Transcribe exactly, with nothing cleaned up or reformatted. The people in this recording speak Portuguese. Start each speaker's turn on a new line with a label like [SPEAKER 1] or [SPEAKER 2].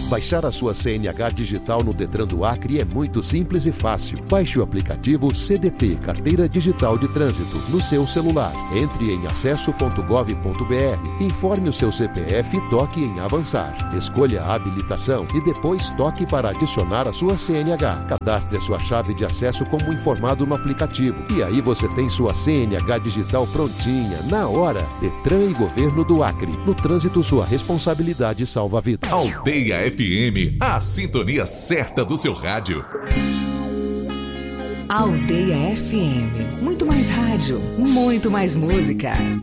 [SPEAKER 1] Baixar a sua C N H digital no Detran do Acre é muito simples e fácil. Baixe o aplicativo C D T, Carteira Digital de Trânsito, no seu celular. Entre em acesso ponto gov ponto br, informe o seu C P F e toque em avançar. Escolha a habilitação e depois toque para adicionar a sua C N H. Cadastre a sua chave de acesso como informado no aplicativo. E aí você tem sua C N H digital prontinha, na hora. Detran e Governo do Acre. No trânsito, sua responsabilidade salva vidas.
[SPEAKER 2] Aldeia F M, a sintonia certa do seu rádio.
[SPEAKER 3] Aldeia F M. Muito mais rádio, muito mais música.